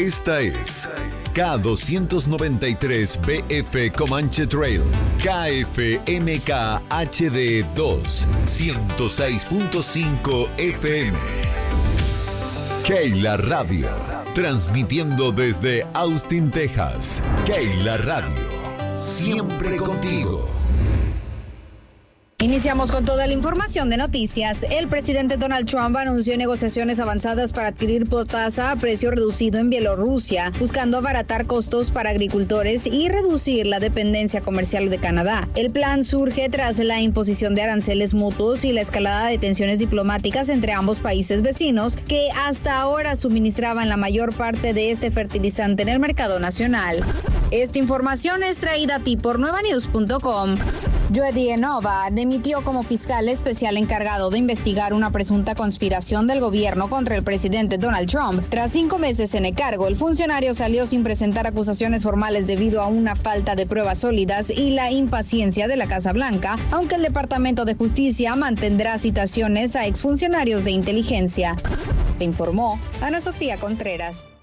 Esta es K293BF Comanche Trail, KFMK HD 2, 106.5 FM. Keila Radio, transmitiendo desde Austin, Texas. Keila Radio, siempre contigo. Iniciamos con toda la información de noticias. El presidente Donald Trump anunció negociaciones avanzadas para adquirir potasa a precio reducido en Bielorrusia, buscando abaratar costos para agricultores y reducir la dependencia comercial de Canadá. El plan surge tras la imposición de aranceles mutuos y la escalada de tensiones diplomáticas entre ambos países vecinos, que hasta ahora suministraban la mayor parte de este fertilizante en el mercado nacional. Esta información es traída a ti por nuevanews.com. Joe DeNova dimitió como fiscal especial encargado de investigar una presunta conspiración del gobierno contra el presidente Donald Trump. Tras 5 meses en el cargo, el funcionario salió sin presentar acusaciones formales debido a una falta de pruebas sólidas y la impaciencia de la Casa Blanca, aunque el Departamento de Justicia mantendrá citaciones a exfuncionarios de inteligencia. Te informó Ana Sofía Contreras.